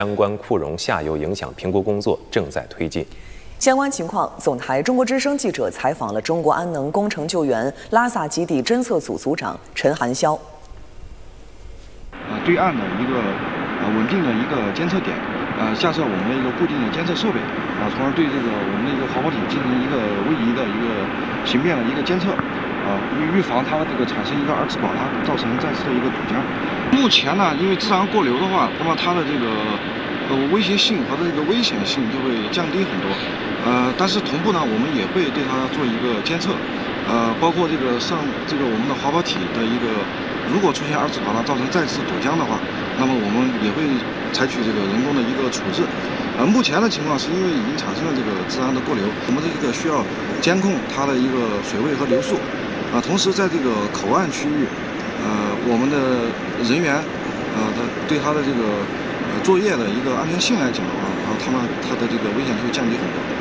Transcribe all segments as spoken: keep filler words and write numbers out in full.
相关库容下游影响评估工作正在推进。 相关情况，总台中国之声记者采访了中国安能工程救援拉萨基地侦测组组长陈寒霄。 呃，对岸的一个呃稳定的一个监测点，呃，下设我们的一个固定的监测设备，啊、呃，从而对这个我们的一个滑跑体进行一个位移的一个形变的一个监测，啊、呃，预预防它这个产生一个二次宝拉，造成再次的一个堵浆。目前呢，因为自然过流的话，那么它的这个呃威胁性和这个危险性就会降低很多。呃，但是同步呢，我们也会对它做一个监测，呃，包括这个上这个我们的滑跑体的一个，如果出现二次宝拉造成再次堵浆的话，那么我们也会采取这个人工的一个处置。呃，目前的情况是因为已经产生了这个自然的过流，我们这个需要监控它的一个水位和流速，啊、呃，同时在这个口岸区域，呃，我们的人员，呃，的对它的这个呃作业的一个安全性来讲的话，然后他们它的这个危险就会降低很多。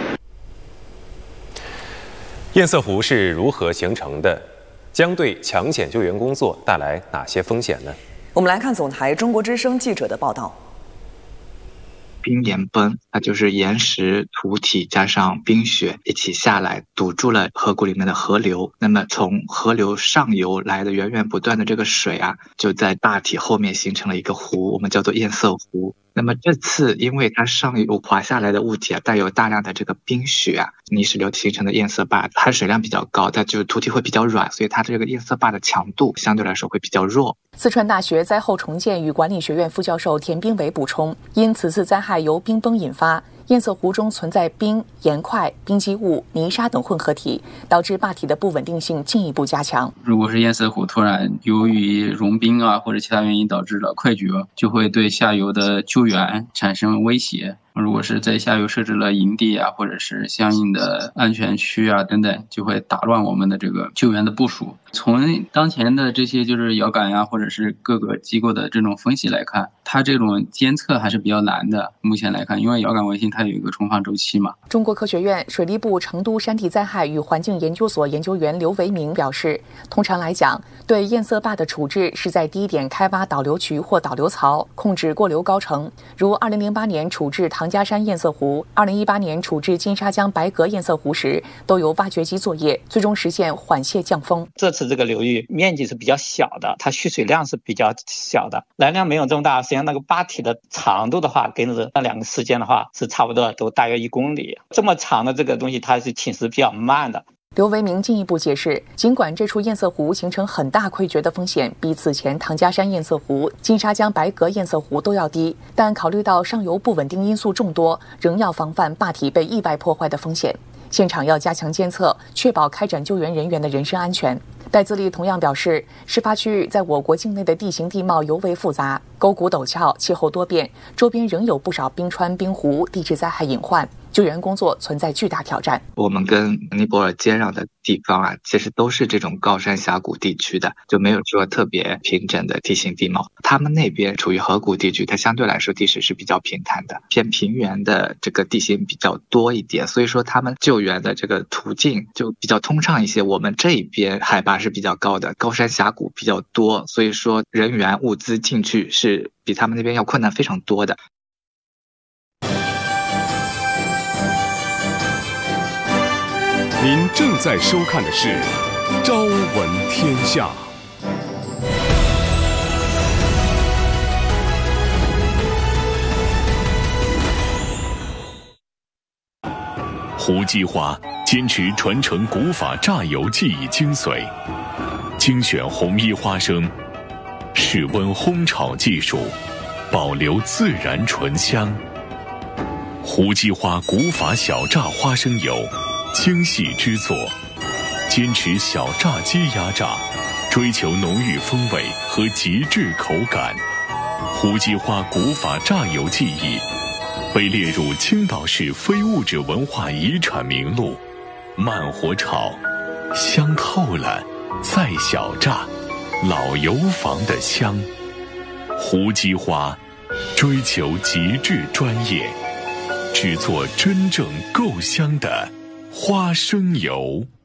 堰塞湖是如何形成的？将对抢险救援工作带来哪些风险呢？ 我们来看总台中国之声记者的报道。 冰岩崩，它就是岩石、土体加上冰雪一起下来，堵住了河谷里面的河流。那么从河流上游来的源源不断的这个水啊，就在大体后面形成了一个湖，我们叫做堰塞湖。那么这次因为它上游滑下来的物体啊，带有大量的这个冰雪啊，泥石流形成的堰塞坝，它水量比较高，它就土体会比较软，所以它这个堰塞坝的强度相对来说会比较弱。 四川大学灾后重建与管理学院副教授田兵伟补充，因此次灾害由冰崩引发，堰塞湖中存在冰、岩块、冰积物、泥沙等混合体，导致坝体的不稳定性进一步加强。 如果是堰塞湖突然由于融冰啊或者其他原因导致了溃决，就会对下游的救援产生威胁。如果是在下游设置了营地啊，或者是相应的安全区啊等等，就会打乱我们的这个救援的部署。从当前的这些就是遥感呀、啊，或者是各个机构的这种分析来看，它这种监测还是比较难的。目前来看，因为遥感卫星它有一个重放周期嘛。 中国科学院水利部成都山地灾害与环境研究所研究员刘维明表示，通常来讲，对堰塞坝的处置是在低点开挖导流渠或导流槽，控制过流高程。如二零零八年处置唐家山堰塞湖，二零一八年处置金沙江白阁堰塞湖时，都由挖掘机作业，最终实现缓泄降风。 这次这个流域面积是比较小的，它蓄水量是比较小的，来量没有这么大。实际上那个坝体的长度的话，跟着那两个事件的话是差不多，都大约一公里。这么长的这个东西，它是侵蚀比较慢的。 刘维明进一步解释，尽管这处堰塞湖形成很大溃决的风险比此前唐家山堰塞湖、金沙江白阁堰塞湖都要低，但考虑到上游不稳定因素众多，仍要防范坝体被意外破坏的风险。现场要加强监测，确保开展救援人员的人身安全。戴自立同样表示，事发区域在我国境内的地形地貌尤为复杂，沟谷陡峭，气候多变，周边仍有不少冰川、冰湖，地质灾害隐患，救援工作存在巨大挑战。 我们跟尼泊尔接壤的地方啊，其实都是这种高山峡谷地区的，就没有说特别平整的地形地貌。他们那边处于河谷地区，它相对来说地势是比较平坦的，偏平原的这个地形比较多一点，所以说他们救援的这个途径就比较通畅一些。我们这边海拔是比较高的，高山峡谷比较多，所以说人员物资进去是比他们那边要困难非常多的。 您正在收看的是《朝闻天下》。胡姬花坚持传承古法榨油技艺精髓，精选红衣花生，室温烘炒技术，保留自然醇香。胡姬花古法小榨花生油精细制作，坚持小榨机压榨，追求浓郁风味和极致口感。胡姬花古法榨油技艺被列入青岛市非物质文化遗产名录。慢火炒，香透了，再小榨，老油坊的香。胡姬花追求极致专业，制作真正够香的花生油。